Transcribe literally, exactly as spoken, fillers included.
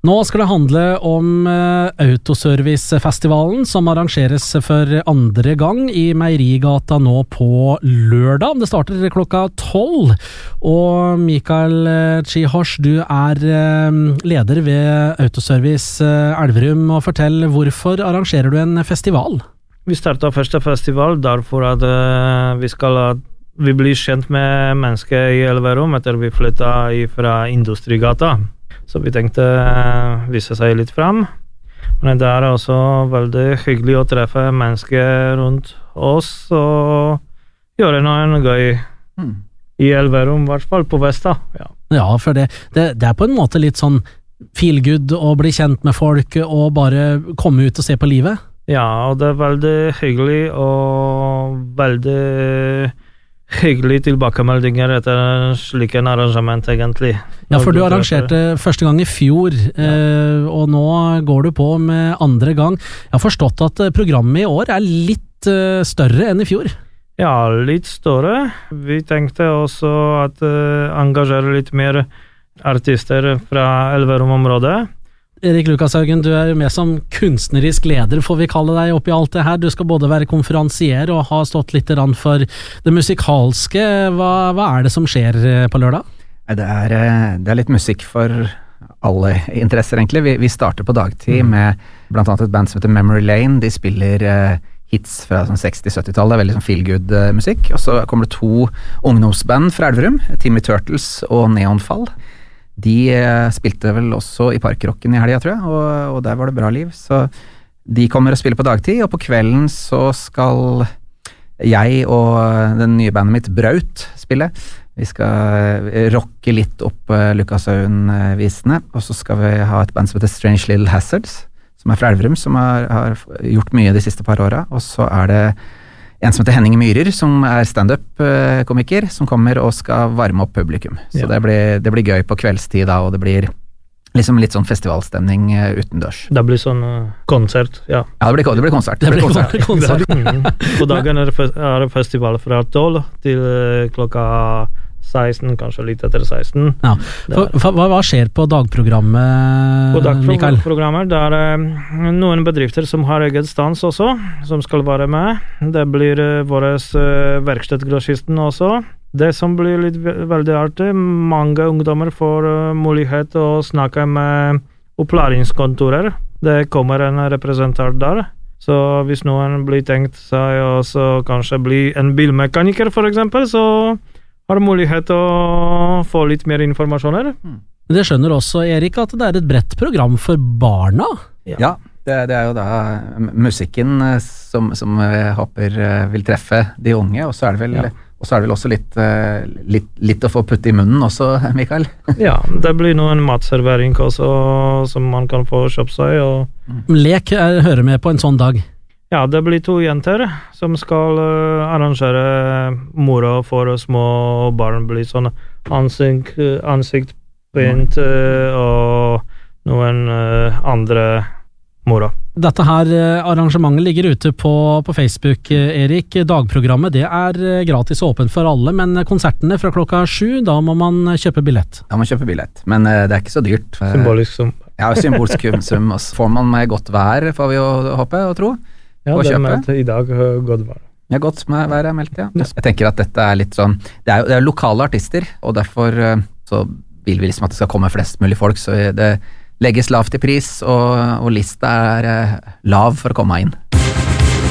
Nå skal det handle om uh, Autoservice-festivalen som arrangeres for andre gang i Meierigata nå på lørdag. Det starter klokka tolv, og Mikael Tschihorsch, du er uh, leder ved Autoservice uh, Elverum, og fortell, hvorfor arrangerer du en festival? Vi startet første festival derfor at uh, vi skal vi blir kjent med mennesker i Elverum etter vi flyttet fra Industrigata. Så vi tenkte uh, vise seg litt frem. Men det er også veldig hyggelig å treffe mennesker rundt oss og gjøre noe gøy mm. i Elverum, i hvert fall på Vesta. Ja, ja for det, det, det er på en måte litt sånn feel good å bli kjent med folk og bare komme ut og se på livet. Ja, og det er veldig hyggelig og veldig hyggelig tilbakemeldinger etter slik en arrangement egentlig. Ja, for du arrangerte første gang i fjor, ja. Og nå går du på med andre gang. Jeg har forstått at programmet i år er litt større enn i fjor. Ja, litt større. Vi tenkte også at uh, engasjere litt mer artister fra Elverum-området. Erik Lukashaugen, du er jo med som kunstnerisk leder, får vi kalle deg oppi alt det her. Du skal både være konferansier og ha stått litt for det musikalske. Hva, hva er det som skjer på lørdag? Det er, det er litt musikk for alle interesser, egentlig. Vi, vi starter på dagtid mm. med blant annet et band som heter Memory Lane. De spiller uh, hits fra sånn seksti-sytti-tallet. Det er veldig sånn feel-good uh, musikk. Og så kommer det to ungdomsband fra Elverum, Timmy Turtles og Neonfall. De eh, spilte vel også i Parkrocken i helga, tror jeg, og, og der var det bra liv. Så de kommer og spiller på dagtid, og på kvelden så skal jeg og den nye bandet mitt, Braut, spille. Vi skal rocke litt opp uh, Lukashaugen-visene, og så skal vi ha et band som heter Strange Little Hazards, som er fra Elverum, som har, har gjort mye de siste par åra, og så er det en som heter Henning Myhrer, som er stand-up-komiker, som kommer og skal varme opp publikum. Så ja. det, blir, det blir gøy på kveldstid da, og det blir liksom litt sånn festivalstemning utendørs. Det blir sånn uh, konsert, ja. Ja, det blir, det blir konsert. Det blir konsert. Det blir konsert. mm. På dagen er det, fe- er det festival fra tolv til uh, klokka seksten, kanskje litt etter seksten. Ja. For, for, hva, hva skjer på dagprogrammet, på Mikael? På dagprogrammet, det er uh, noen bedrifter som har eget stans også, som skal være med. Det blir uh, våre uh, verkstedgrossisten også. Det som blir litt ve- veldig artig, mange ungdommer får uh, mulighet å snakke med opplæringskontorer. Det kommer en representant der. Så hvis noen blir tenkt seg også kanskje bli en bilmekaniker for eksempel, så har mulighet å få litt mer informasjoner. Det skjønner også, Erik, at det er et bredt program for barna. Ja, ja det, det er jo da musikken som, som jeg håper vil treffe de unge, og så er det vel, ja. og så er det vel også litt, litt, litt å få putte i munnen også, Mikael. Ja, det blir noen matservering også, som man kan få kjøpt seg. Og Lek er, hører med på en sånn dag. Ja, det blir to jenter som skal uh, arrangere moro for små barn. Blir sånn ansikt, ansiktspint uh, og noen uh, andre moro. Dette her uh, arrangementet ligger ute på, på Facebook, uh, Erik. Dagprogrammet, det er uh, gratis og åpent for alle, men konsertene fra klokka sju, da må man kjøpe billett. Da må man kjøpe billett, men uh, det er ikke så dyrt. Symbolisk sum. Ja, symbolsk sum. Får man med godt vær, får vi jo håpe og tro. Ja, det er meldt i dag uh, godt vær. Ja, godt med vær er meldt, ja. Jeg tenker at dette er litt sånn, det er jo, det er lokale artister, og derfor uh, så vil vi liksom at det skal komme flest mulig folk, så det legges lavt i pris, og, og lista er uh, lav for å komme inn.